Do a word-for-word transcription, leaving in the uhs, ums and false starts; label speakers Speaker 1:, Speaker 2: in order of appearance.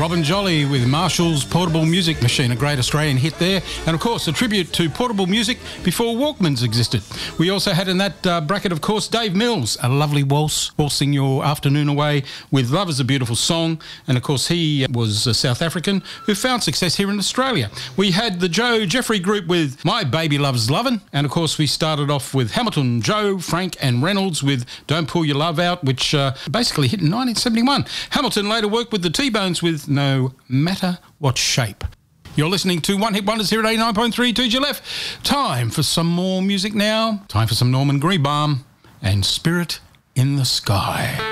Speaker 1: Robin Jolly with Marshall's Portable Music Machine, a great Australian hit there. And, of course, a tribute to portable music before Walkmans existed. We also had in that uh, bracket, of course, Dave Mills, a lovely waltz, waltzing your afternoon away with Love is a Beautiful Song. And, of course, he was a South African who found success here in Australia. We had the Joe Jeffrey Group with My Baby Loves Lovin'. And, of course, we started off with Hamilton, Joe, Frank and Reynolds with Don't Pull Your Love Out, which uh, basically hit in nineteen seventy-one. Hamilton later worked with the T-Bones with No Matter What Shape. You're listening to One Hit Wonders here at eighty-nine point three two G L F. Time for some more music now. Time for some Norman Greenbaum and Spirit in the Sky.